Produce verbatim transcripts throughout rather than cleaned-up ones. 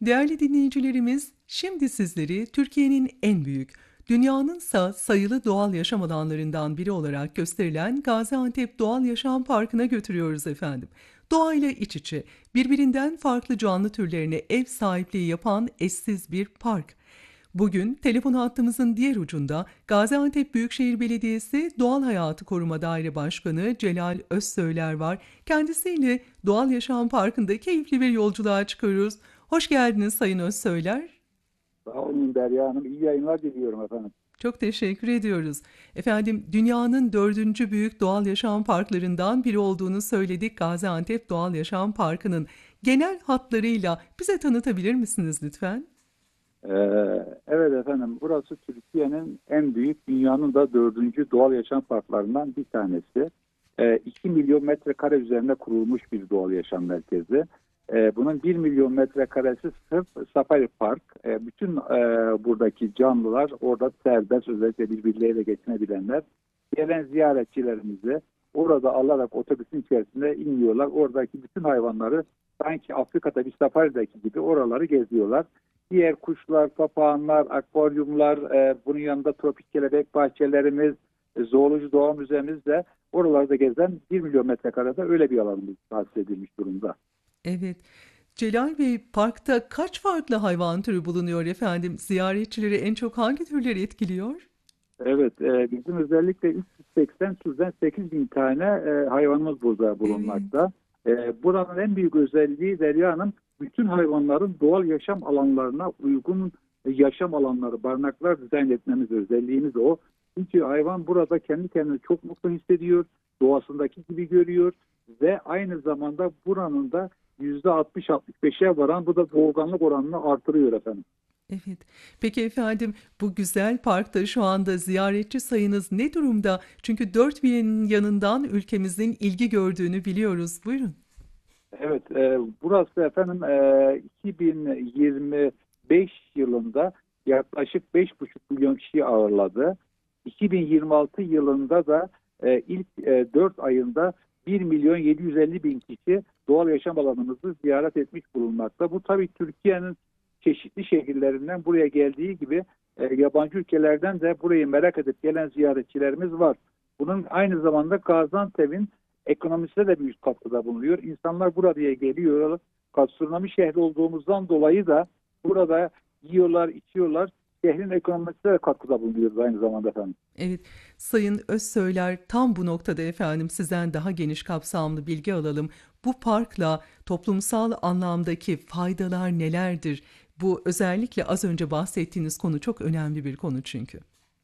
Değerli dinleyicilerimiz, şimdi sizleri Türkiye'nin en büyük, dünyanınsa sayılı doğal yaşam alanlarından biri olarak gösterilen Gaziantep Doğal Yaşam Parkı'na götürüyoruz efendim. Doğayla iç içe, birbirinden farklı canlı türlerine ev sahipliği yapan eşsiz bir park. Bugün telefon hattımızın diğer ucunda Gaziantep Büyükşehir Belediyesi Doğal Hayatı Koruma Daire Başkanı Celal Özsöyler var. Kendisiyle Doğal Yaşam Parkı'nda keyifli bir yolculuğa çıkıyoruz. Hoş geldiniz Sayın Özsöyler. Sağ olun Derya Hanım. İyi yayınlar diliyorum efendim. Çok teşekkür ediyoruz. Efendim, dünyanın dördüncü büyük doğal yaşam parklarından biri olduğunu söyledik Gaziantep Doğal Yaşam Parkı'nın. Genel hatlarıyla bize tanıtabilir misiniz lütfen? Ee, evet efendim. Burası Türkiye'nin en büyük, dünyanın da dördüncü doğal yaşam parklarından bir tanesi. Ee, iki milyon metrekare üzerine kurulmuş bir doğal yaşam merkezi. Ee, bunun bir milyon metrekaresi sırf safari park. Ee, bütün e, buradaki canlılar orada serbest, özellikle birbirleriyle geçinebilenler. Gelen ziyaretçilerimizi orada alarak otobüsün içerisinde iniyorlar. Oradaki bütün hayvanları sanki Afrika'da bir safarideki gibi oraları geziyorlar. Diğer kuşlar, papağanlar, akvaryumlar, e, bunun yanında tropik kelebek bahçelerimiz, e, zooloji doğa müzemiz de oralarda gezen bir milyon metrekarede öyle bir alanımız tahsis edilmiş durumda. Evet. Celal Bey, parkta kaç farklı hayvan türü bulunuyor efendim? Ziyaretçileri en çok hangi türleri etkiliyor? Evet, e, bizim özellikle üç yüz seksen türden sekiz bin tane e, hayvanımız burada Evet, bulunmakta. E, buranın en büyük özelliği Derya Hanım, bütün hayvanların doğal yaşam alanlarına uygun e, yaşam alanları, barınaklar dizayn etmemiz özelliğimiz o. Çünkü hayvan burada kendi kendini çok mutlu hissediyor, doğasındaki gibi görüyor ve aynı zamanda buranın da yüzde altmış altmış beşe varan bu da doğurganlık oranını artırıyor efendim. evet. Peki efendim, bu güzel parkta şu anda ziyaretçi sayınız ne durumda? Çünkü dört binin yanından ülkemizin ilgi gördüğünü biliyoruz. Buyurun. Evet, e, burası efendim e, iki bin yirmi beş yılında yaklaşık beş buçuk milyon kişiyi ağırladı. iki bin yirmi altı yılında da e, ilk e, dört ayında bir milyon yedi yüz elli bin kişi doğal yaşam alanımızı ziyaret etmiş bulunmakta. Bu tabii Türkiye'nin çeşitli şehirlerinden buraya geldiği gibi e, yabancı ülkelerden de burayı merak edip gelen ziyaretçilerimiz var. Bunun aynı zamanda Gaziantep'in ekonomisine de büyük katkıda bulunuyor. İnsanlar buraya geliyor. Gastronomi şehri olduğumuzdan dolayı da burada yiyorlar, içiyorlar. Şehrin ekonomisine de katkıda bulunuyoruz aynı zamanda efendim. Evet, Sayın Özsöyler, tam bu noktada efendim sizden daha geniş kapsamlı bilgi alalım. Bu parkla toplumsal anlamdaki faydalar nelerdir? Bu özellikle az önce bahsettiğiniz konu çok önemli bir konu çünkü.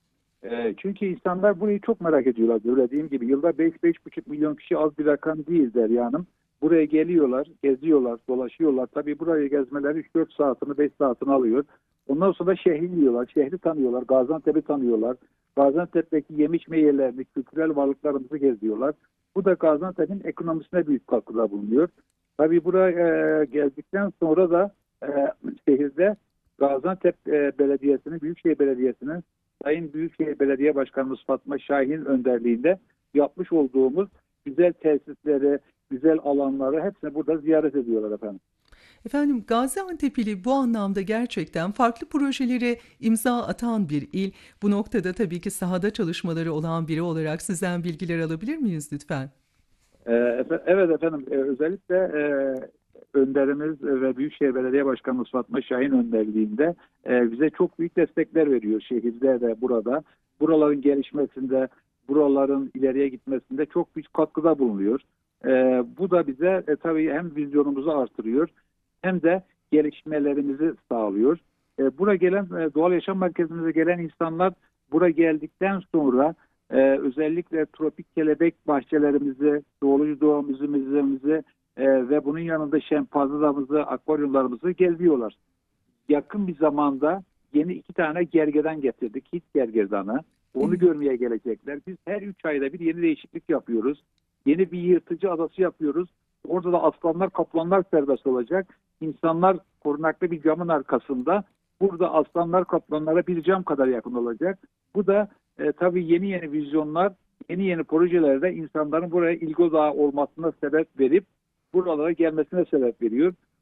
E, çünkü insanlar burayı çok merak ediyorlar. Söylediğim gibi yılda beş beş buçuk milyon kişi az bir rakam değil Derya Hanım. Buraya geliyorlar, geziyorlar, dolaşıyorlar. Tabii burayı gezmeleri üç dört saatini, beş saatini alıyor. Ondan sonra şehri yiyorlar, şehri tanıyorlar, Gaziantep'i tanıyorlar. Gaziantep'teki yem içme yerlerini, kültürel varlıklarımızı geziyorlar. Bu da Gaziantep'in ekonomisine büyük katkıda bulunuyor. Tabii buraya e, geldikten sonra da e, şehirde Gaziantep e, Belediyesi'nin, Büyükşehir Belediyesi'nin Sayın Büyükşehir Belediye Başkanımız Fatma Şahin önderliğinde yapmış olduğumuz güzel tesisleri, güzel alanları hepsini burada ziyaret ediyorlar efendim. Efendim, Gaziantep'li bu anlamda gerçekten farklı projelere imza atan bir il. Bu noktada tabii ki sahada çalışmaları olan biri olarak sizden bilgiler alabilir miyiz lütfen? Ee, efe- evet efendim, Ee, özellikle e, önderimiz ve Büyükşehir Belediye Başkanımız Fatma Şahin önderliğinde e, bize çok büyük destekler veriyor şehirde de burada. Buraların gelişmesinde, buraların ileriye gitmesinde çok büyük katkıda bulunuyor. Ee, bu da bize e, tabii hem vizyonumuzu artırıyor hem de gelişmelerimizi sağlıyor. E, buraya gelen e, doğal yaşam merkezimize gelen insanlar buraya geldikten sonra e, özellikle tropik kelebek bahçelerimizi, zooloji doğa müzemizi e, ve bunun yanında şempanzelerimizi, akvaryumlarımızı geziyorlar. Yakın bir zamanda yeni iki tane gergedan getirdik. Hint gergedanı. Onu Evet. görmeye gelecekler. Biz her üç ayda bir yeni değişiklik yapıyoruz. Yeni bir yırtıcı adası yapıyoruz. Orada da aslanlar, kaplanlar serbest olacak. İnsanlar korunaklı bir camın arkasında. Burada aslanlar, kaplanlara bir cam kadar yakın olacak. Bu da e, tabii yeni yeni vizyonlar, yeni yeni projelerde insanların buraya ilgi odağı olmasına sebep verip buralara gelmesine sebep veriyor.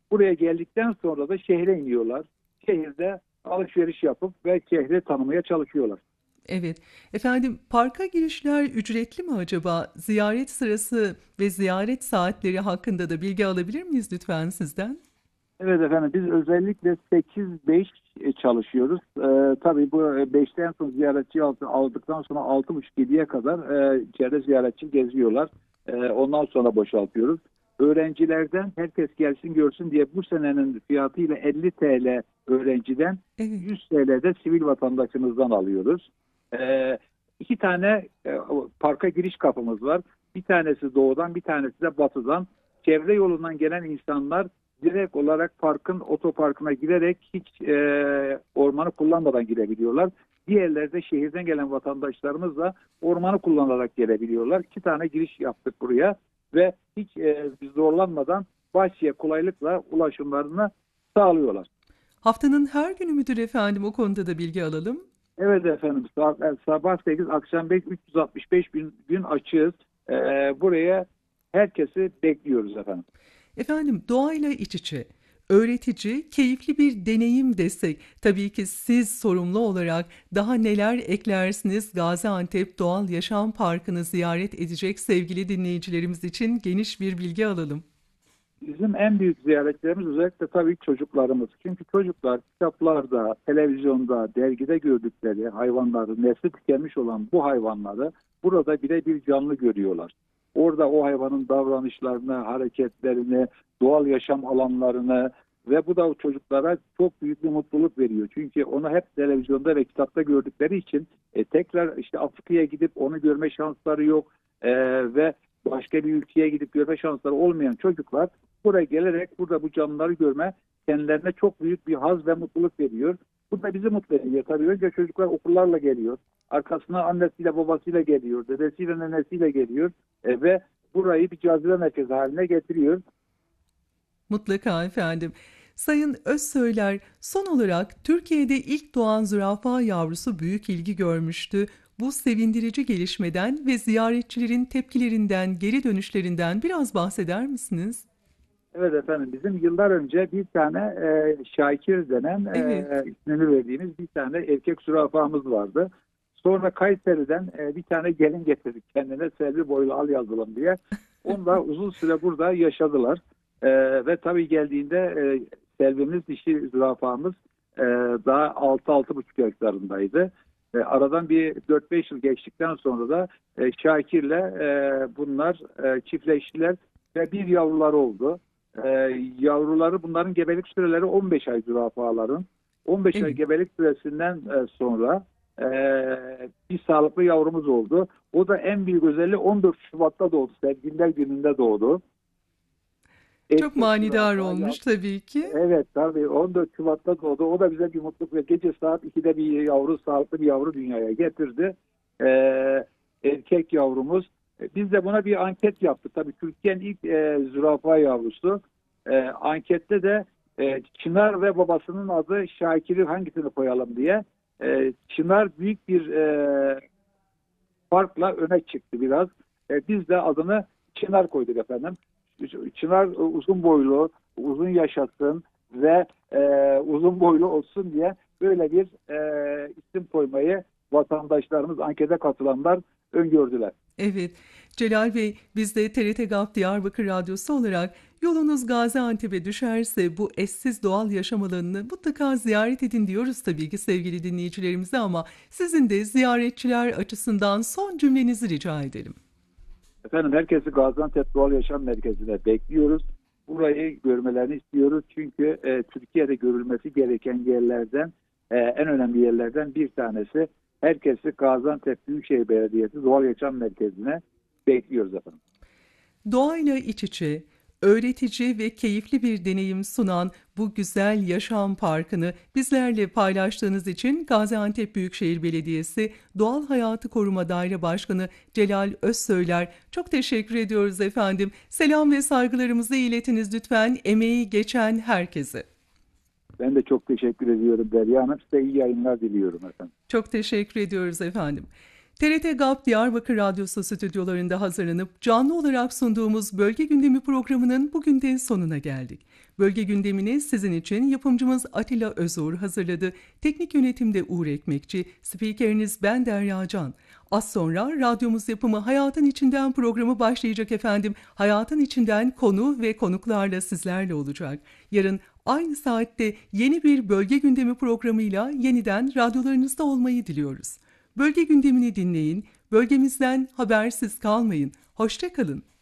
Buraya geldikten sonra da şehre iniyorlar. Şehirde alışveriş yapıp ve şehri tanımaya çalışıyorlar. Evet. Efendim, parka girişler ücretli mi acaba? Ziyaret sırası ve ziyaret saatleri hakkında da bilgi alabilir miyiz lütfen sizden? Evet efendim, biz özellikle sekiz beş çalışıyoruz. Ee, tabii bu beşten sonra ziyaretçi aldıktan sonra altı buçuk yediye kadar e, içeride ziyaretçi geziyorlar. E, ondan sonra boşaltıyoruz. Öğrencilerden herkes gelsin görsün diye bu senenin fiyatıyla elli T L öğrenciden, Evet. yüz T L de sivil vatandaşımızdan alıyoruz. E, iki tane e, parka giriş kapımız var. Bir tanesi doğudan, bir tanesi de batıdan. Çevre yolundan gelen insanlar direkt olarak parkın otoparkına girerek hiç e, ormanı kullanmadan girebiliyorlar. Diğerleri de şehirden gelen vatandaşlarımız da ormanı kullanarak gelebiliyorlar. İki tane giriş yaptık buraya ve hiç e, zorlanmadan bahçeye kolaylıkla ulaşımlarını sağlıyorlar. Haftanın her günü müdür efendim? O konuda da bilgi alalım. Evet efendim, sabah, sabah sekiz akşam beş, üç yüz altmış beş gün, gün açığız. E, buraya herkesi bekliyoruz efendim. Efendim, doğayla iç içe, öğretici, keyifli bir deneyim desek, tabii ki siz sorumlu olarak daha neler eklersiniz Gaziantep Doğal Yaşam Parkı'nı ziyaret edecek sevgili dinleyicilerimiz için geniş bir bilgi alalım. Bizim en büyük ziyaretlerimiz özellikle tabii çocuklarımız. Çünkü çocuklar kitaplarda, televizyonda, dergide gördükleri hayvanları, nesli tükenmiş olan bu hayvanları burada birebir canlı görüyorlar. Orada o hayvanın davranışlarını, hareketlerini, doğal yaşam alanlarını ve bu da o çocuklara çok büyük bir mutluluk veriyor. Çünkü onu hep televizyonda ve kitapta gördükleri için e, tekrar işte Afrika'ya gidip onu görme şansları yok. E, ve başka bir ülkeye gidip görme şansları olmayan çocuklar buraya gelerek burada bu canlıları görme kendilerine çok büyük bir haz ve mutluluk veriyor. Bu da bizi mutlu ediyor. Tabii önce çocuklar okullarla geliyor. Arkasına annesiyle babasıyla geliyor. Dedesiyle nenesiyle geliyor. E, ve burayı bir cazibe merkezi haline getiriyor. Mutlaka efendim. Sayın Özsöyler, son olarak Türkiye'de ilk doğan zürafa yavrusu büyük ilgi görmüştü. Bu sevindirici gelişmeden ve ziyaretçilerin tepkilerinden, geri dönüşlerinden biraz bahseder misiniz? Evet efendim, bizim yıllar önce bir tane e, Şakir denen Evet. e, ismini verdiğimiz bir tane erkek zürafamız vardı. Sonra Kayseri'den e, bir tane gelin getirdik kendine, Selvi boylu al yazılım diye. Onlar uzun süre burada yaşadılar. E, ve tabii geldiğinde e, Selvi'miz, dişi zürafamız e, daha altı altı buçuk yaşlarındaydı. E, aradan bir dört beş yıl geçtikten sonra da e, Şakir'le e, bunlar e, çiftleştiler ve bir yavruları oldu. Ee, yavruları, bunların gebelik süreleri on beş ay zürafaların. on beş ay Evet. gebelik süresinden e, sonra e, bir sağlıklı yavrumuz oldu. O da en büyük özelliği on dört Şubat'ta doğdu. Sevgililer gününde doğdu. Çok Erkek manidar zürafa yav- olmuş tabii ki. Evet tabii, on dört Şubat'ta doğdu. O da bize bir mutluluk ve gece saat ikide bir yavru, sağlıklı bir yavru dünyaya getirdi. Ee, erkek yavrumuz. E, Biz de buna bir anket yaptık. Tabii Türkiye'nin ilk e, zürafa yavrusu. E, ankette de e, Çınar ve babasının adı Şakir'i hangisini koyalım diye. E, Çınar büyük bir e, farkla öne çıktı biraz. E, biz de adını Çınar koyduk efendim. Çınar e, uzun boylu, uzun yaşasın ve e, uzun boylu olsun diye böyle bir e, isim koymayı vatandaşlarımız, ankete katılanlar öngördüler. Evet, Celal Bey, biz de T R T GAP Diyarbakır Radyosu olarak yolunuz Gaziantep'e düşerse bu eşsiz doğal yaşam alanını mutlaka ziyaret edin diyoruz tabii ki sevgili dinleyicilerimize, ama sizin de ziyaretçiler açısından son cümlenizi rica edelim. Efendim, herkesi Gaziantep Doğal Yaşam Merkezi'ne bekliyoruz. Burayı görmelerini istiyoruz. Çünkü e, Türkiye'de görülmesi gereken yerlerden, e, en önemli yerlerden bir tanesi. Herkesi Gaziantep Büyükşehir Belediyesi Doğal Yaşam Merkezi'ne bekliyoruz efendim. Doğayla iç içe, öğretici ve keyifli bir deneyim sunan bu güzel yaşam parkını bizlerle paylaştığınız için Gaziantep Büyükşehir Belediyesi Doğal Hayatı Koruma Daire Başkanı Celal Özsöyler, çok teşekkür ediyoruz efendim. Selam ve saygılarımızı iletiniz lütfen emeği geçen herkese. Ben de çok teşekkür ediyorum Derya Hanım. Size iyi yayınlar diliyorum efendim. Çok teşekkür ediyoruz efendim. T R T GAP Diyarbakır Radyosu stüdyolarında hazırlanıp canlı olarak sunduğumuz Bölge Gündemi programının bugün de sonuna geldik. Bölge gündemini sizin için yapımcımız Atilla Özur hazırladı. Teknik yönetimde Uğur Ekmekçi, spikeriniz ben Derya Can. Az sonra radyomuz yapımı Hayatın İçinden programı başlayacak efendim. Hayatın İçinden konu ve konuklarla sizlerle olacak. Yarın aynı saatte yeni bir Bölge Gündemi programıyla yeniden radyolarınızda olmayı diliyoruz. Bölge gündemini dinleyin, bölgemizden habersiz kalmayın. Hoşça kalın.